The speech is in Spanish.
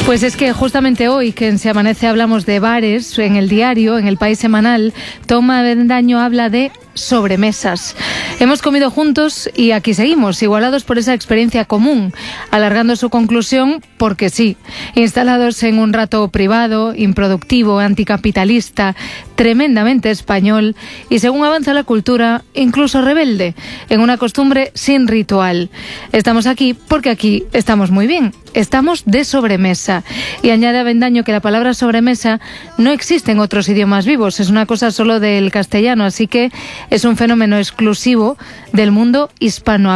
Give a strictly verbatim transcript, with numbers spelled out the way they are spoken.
Pues es que justamente hoy, que en Se Amanece hablamos de bares, en el diario, en El País Semanal, Tom Avendaño habla de sobremesas. Hemos comido juntos y aquí seguimos, igualados por esa experiencia común, alargando su conclusión porque sí, instalados en un rato privado, improductivo, anticapitalista, tremendamente español y, según avanza la cultura, incluso rebelde, en una costumbre sin ritual. Estamos aquí porque aquí estamos muy bien, estamos de sobremesa. Y añade Avendaño que la palabra sobremesa no existe en otros idiomas vivos, es una cosa solo del castellano, así que es un fenómeno exclusivo del mundo hispanohablante.